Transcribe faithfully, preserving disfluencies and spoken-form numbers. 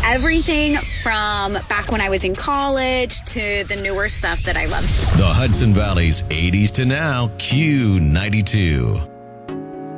everything from back when I was in college to the newer stuff that I loved. The Hudson Valley's eighties to now, Q ninety-two.